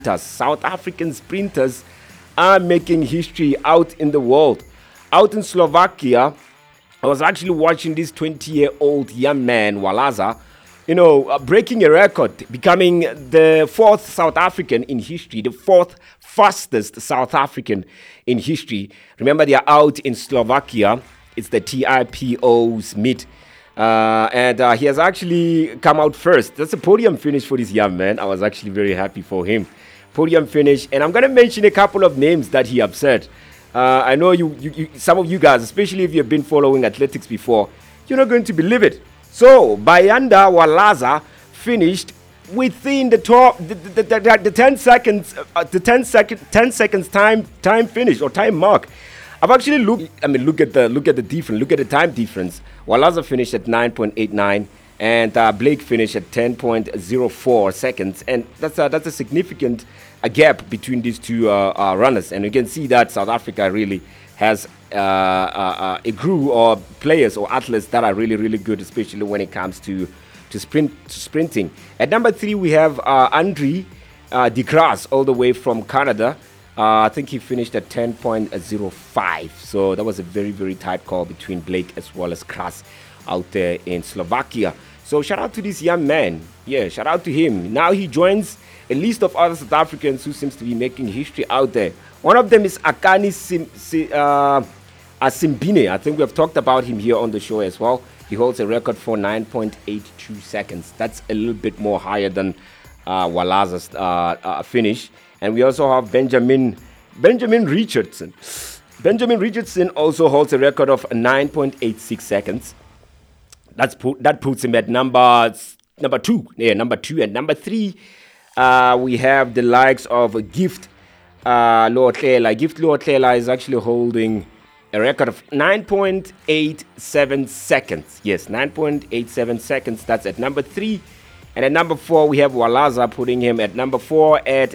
South African sprinters are making history out in the world. Out in Slovakia, I was actually watching this 20-year-old young man, Walaza, breaking a record, becoming the fourth South African in history, the fourth fastest South African in history. Remember, they are out in Slovakia. It's the TIPO's meet. And he has actually come out first. That's a podium finish for this young man. I was actually very happy for him. Podium finish. And I'm going to mention a couple of names that he upset. I know you, some of you guys, especially if you've been following athletics before, you're not going to believe it. So, Bayanda Walaza finished within the top, the 10 seconds, 10 seconds time finish or time mark. I've actually look at the difference, look at the time difference. Walaza finished at 9.89 and Blake finished at 10.04 seconds, and that's a significant gap between these two runners. And you can see that South Africa really has a crew or players or athletes that are really, really good, especially when it comes to sprinting. At number 3, we have Andre de Grasse, all the way from Canada. I think he finished at 10.05. So that was a very, very tight call between Blake as well as Kras out there in Slovakia. So shout out to this young man. Yeah, shout out to him. Now he joins a list of other South Africans who seems to be making history out there. One of them is Akani Simbine. I think we have talked about him here on the show as well. He holds a record for 9.82 seconds. That's a little bit more higher than Walaza's finish. And we also have Benjamin Richardson. Benjamin Richardson also holds a record of 9.86 seconds. That puts him at number 2. Yeah, number 2. And number 3, we have the likes of Gift Luotlela. Gift Luotlela is actually holding a record of 9.87 seconds. Yes, 9.87 seconds. That's at number 3. And at number 4, we have Walaza, putting him at number 4 at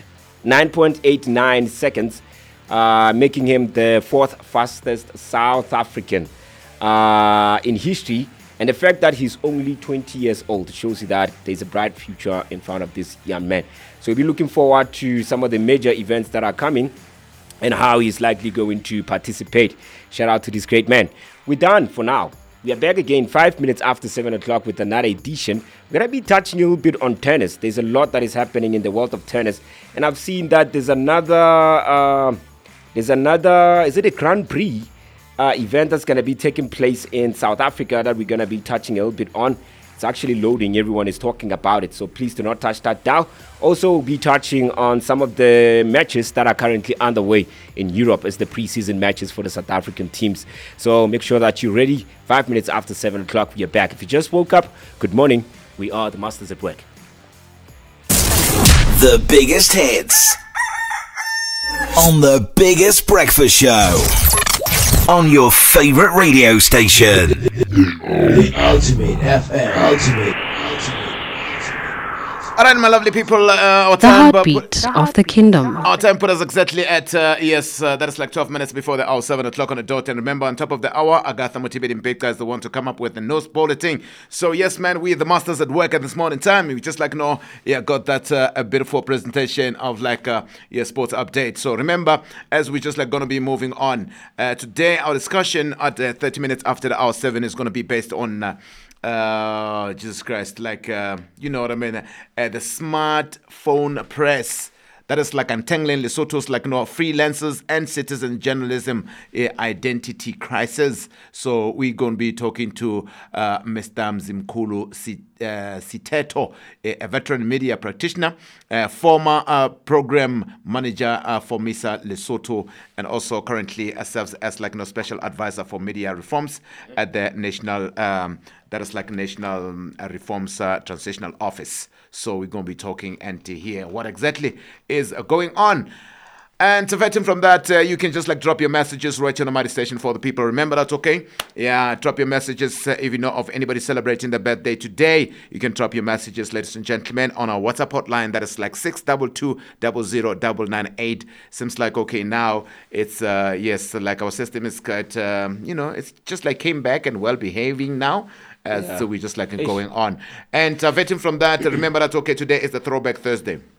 9.89 seconds, making him the 4th fastest South African in history. And the fact that he's only 20 years old shows you that there's a bright future in front of this young man. So we'll be looking forward to some of the major events that are coming and how he's likely going to participate. Shout out to this great man. We're done for now. We are back again 5 minutes after 7 o'clock with another edition. We're going to be touching a little bit on tennis. There's a lot that is happening in the world of tennis. And I've seen that there's another, is it a Grand Prix event that's going to be taking place in South Africa that we're going to be touching a little bit on. It's actually loading. Everyone is talking about it. So please do not touch that down. Also, we'll be touching on some of the matches that are currently underway in Europe as the preseason matches for the South African teams. So make sure that you're ready. 5 minutes after 7 o'clock, we are back. If you just woke up, good morning. We are the Masters at Work. The biggest hits on the biggest breakfast show on your favorite radio station. The Ultimate FM. Ultimate. All right, my lovely people. Our The time, heartbeat of the kingdom. Our time put us exactly at, that is like 12 minutes before the hour, 7 o'clock on the dot. And remember, on top of the hour, Agatha Motibedi Mbeka is the one to come up with the nose bulletin. So, yes, man, we the masters at work at this morning time. We just got that a beautiful presentation of sports update. So, remember, as we just going to be moving on, today our discussion at 30 minutes after the hour 7 is going to be based on Jesus Christ, you know what I mean, the smartphone press that is untangling Lesotho's freelancers and citizen journalism identity crisis. So we're going to be talking to Mr. Mzimkhulu Siteto, a veteran media practitioner, former program manager for MISA Lesotho, and also currently serves as special advisor for media reforms at the National National Reforms Transitional Office. So we're going to be talking and to hear what exactly is going on. And to vet him from that, you can just drop your messages right on the Mighty Station for the people. Remember that, okay? Yeah, drop your messages if you know of anybody celebrating their birthday today. You can drop your messages, ladies and gentlemen, on our WhatsApp hotline. That is 622-000998. Seems like, okay, now it's, our system is quite, it's just came back and well behaving now. So we just going on. And vetting from that, remember that, okay, today is the Throwback Thursday.